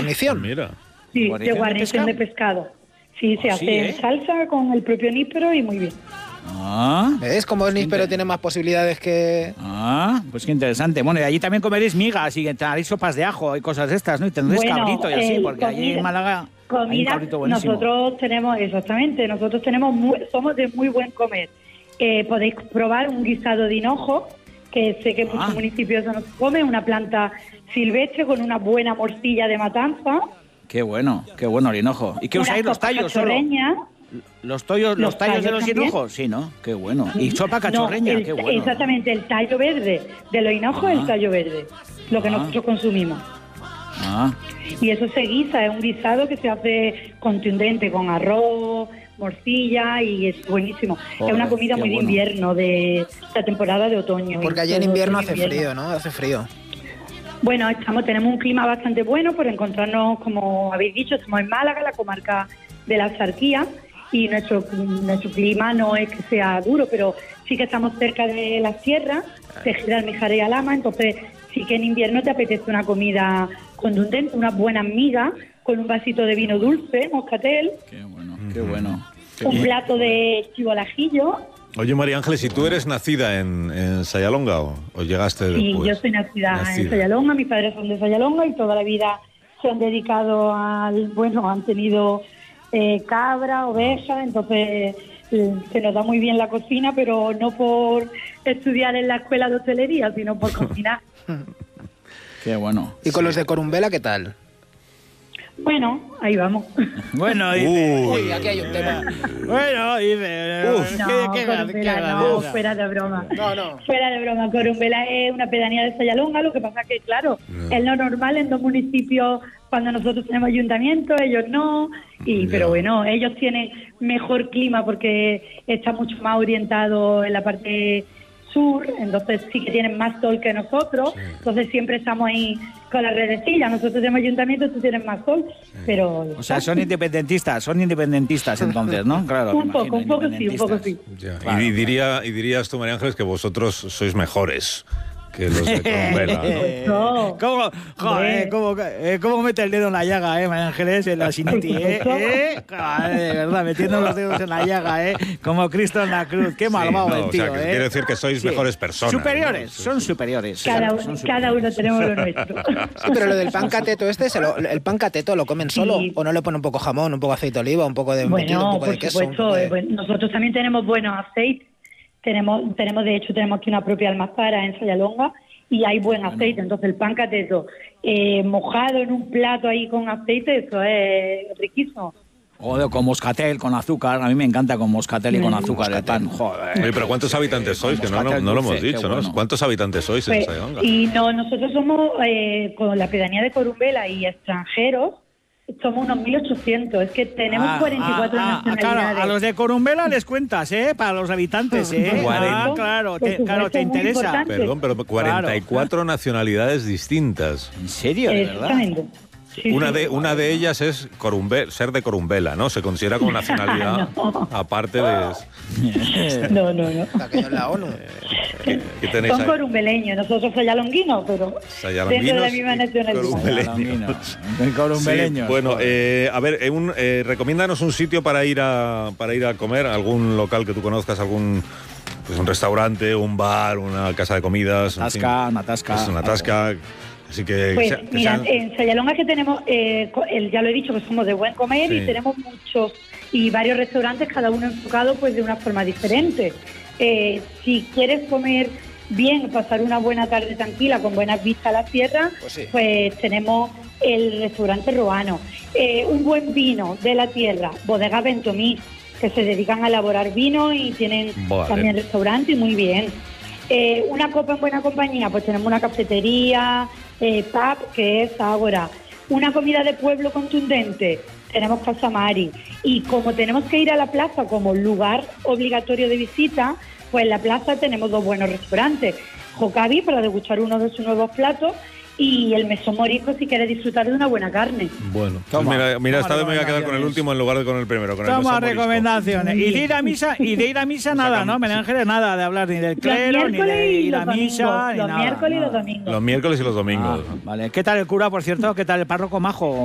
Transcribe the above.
guarnición. Mira. Sí, de guarnición de pescado. Sí, se hace en salsa con el propio níspero y muy bien. ¿Ves cómo el níspero tiene más posibilidades que...? Pues qué interesante. Bueno, y allí también comeréis migas y haréis sopas de ajo y cosas de estas, ¿no? Y tendréis cabrito y así, porque allí en Málaga hay un cabrito buenísimo. Nosotros tenemos somos de muy buen comer. Podéis probar un guisado de hinojo, que sé que en muchos municipios eso no se come, una planta silvestre con una buena morcilla de matanza. Qué bueno el hinojo. ¿Y qué usáis, los tallos solo? ¿Los tallos de los hinojos? Sí, ¿no? Qué bueno. ¿Y sopa cachorreña? Qué bueno. Exactamente, el tallo verde de los hinojos es el tallo verde, lo que nosotros consumimos. Y eso se guisa, es un guisado que se hace contundente con arroz, morcilla y es buenísimo. Es una comida muy de invierno, de la temporada de otoño. Porque allí en invierno hace frío, ¿no? Hace frío. Bueno, tenemos un clima bastante bueno por encontrarnos, como habéis dicho, estamos en Málaga, la comarca de la Axarquía, y nuestro clima no es que sea duro, pero sí que estamos cerca de las sierras, Tejeda, Almijara y Alhama, entonces sí que en invierno te apetece una comida contundente, unas buenas migas, con un vasito de vino dulce, moscatel. Qué bueno. Un plato de chivo al ajillo. Oye, María Ángeles, ¿y tú eres nacida en Sayalonga o llegaste después? Sí, yo soy nacida en Sayalonga, mis padres son de Sayalonga y toda la vida se han dedicado han tenido cabra, oveja, entonces se nos da muy bien la cocina, pero no por estudiar en la escuela de hostelería, sino por cocinar. Qué bueno. ¿Y con los de Corumbela qué tal? Bueno, ahí vamos. Bueno, uy, aquí hay un tema. Bueno, dice. No, fuera de broma. No. Fuera de broma. Corumbela es una pedanía de Sayalonga, lo que pasa que, claro, es lo normal en dos municipios cuando nosotros tenemos ayuntamiento, ellos no. Pero bueno, ellos tienen mejor clima porque está mucho más orientado en la parte sur, entonces sí que tienen más sol que nosotros, entonces siempre estamos ahí con la redecilla, nosotros tenemos ayuntamiento, tú tienes más sol, pero... O sea, son independentistas entonces, ¿no? Claro, un poco sí. Ya. Claro, y dirías tú, María Ángeles, que vosotros sois mejores que los de Corumbela, ¿no? ¿Cómo mete el dedo en la llaga, María Ángeles, en la Siniti, de verdad, metiendo los dedos en la llaga, como Cristo en la cruz. Qué malvado el tío, o sea, que quiere decir que sois mejores personas. Superiores, ¿no? Son superiores. Cada uno tenemos lo nuestro. Sí, pero lo del pan cateto el pan cateto lo comen solo, o no le ponen un poco jamón, un poco aceite de oliva, un poco de embutido, un poco de queso. Nosotros también tenemos buenos aceites. Tenemos aquí una propia almazara en Sayalonga y hay buen aceite. Entonces el pan cateto mojado en un plato ahí con aceite, eso es riquísimo. Joder, con moscatel, con azúcar. A mí me encanta con moscatel y con azúcar el pan. Joder. Oye, pero ¿cuántos habitantes sois? Que no lo hemos dicho, ¿no? ¿Cuántos habitantes sois en Sayalonga? Y no, nosotros somos, con la pedanía de Corumbela y extranjeros, somos unos 1.800, es que tenemos 44 nacionalidades. Claro, a los de Corumbela les cuentas, para los habitantes, claro, te interesa. Perdón, pero 44 nacionalidades distintas. ¿En serio, de verdad? Sí, una de ellas es ser de Corumbela, ¿no? Se considera como nacionalidad aparte de... No. Aquello es la ONU. ¿Qué tenéis Son ahí? corumbeleños, nosotros sayalonguinos, pero dentro de la misma nacionalidad. Corumbeleños. Sí, bueno, a ver, recomiéndanos un sitio para ir a comer, algún local que tú conozcas, un restaurante, un bar, una casa de comidas. Una tasca. Así que... Pues mira, en Sayalonga que tenemos, ya lo he dicho, que somos de buen comer y tenemos muchos y varios restaurantes, cada uno enfocado pues de una forma diferente. Si quieres comer bien, pasar una buena tarde tranquila, con buenas vistas a la sierra, pues tenemos el restaurante Roano. Un buen vino de la tierra, Bodega Ventomí, que se dedican a elaborar vino y tienen también restaurante y muy bien. Una copa en buena compañía, pues tenemos una cafetería, pub, que es Ágora. Una comida de pueblo contundente, tenemos Casa Mari. Y como tenemos que ir a la plaza como lugar obligatorio de visita, pues en la plaza tenemos dos buenos restaurantes. Jocavi, para degustar uno de sus nuevos platos, y el Mesón Morisco si quieres disfrutar de una buena carne. Bueno, mira, esta vez me voy a quedar con el último en lugar de con el primero. Toma recomendaciones. Y de ir a misa nada, ¿no? María Ángeles, nada de hablar ni del clero, ni de ir a misa, ni nada. Los miércoles y los domingos. Los miércoles y los domingos. Vale. ¿Qué tal el cura, por cierto? ¿Qué tal el párroco majo?